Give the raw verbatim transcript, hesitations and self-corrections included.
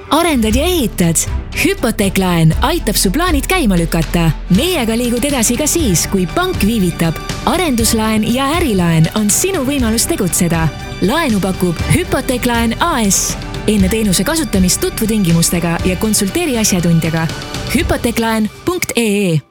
arendad ja ehitad? Hüpoteeklaen aitab su plaanid käima lükata. Meiega liigud edasi ka siis, kui pank viivitab. Arenduslaen ja ärilaen on sinu võimalus tegutseda. Laenu pakub Hüpoteeklaen A S. Enne teenuse kasutamist tutvu tingimustega ja konsulteeri asjatundjaga. hüpoteeklaen punkt ee